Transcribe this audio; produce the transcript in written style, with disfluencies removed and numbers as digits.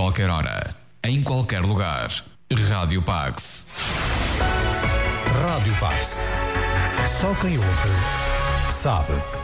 qualquer hora, em qualquer lugar. Rádio Pax. Rádio Pax. Só quem ouve sabe.